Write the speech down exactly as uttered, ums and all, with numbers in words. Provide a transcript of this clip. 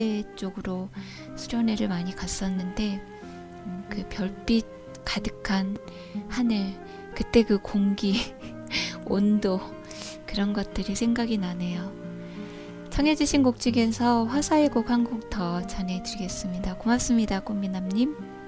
쪽으로 수련회를 많이 갔었는데 음, 그 별빛 가득한 하늘, 그때 그 공기, 온도, 그런 것들이 생각이 나네요. 청해주신 곡 중에서 화사의 곡 한 곡 더 전해드리겠습니다. 고맙습니다, 꽃미남님.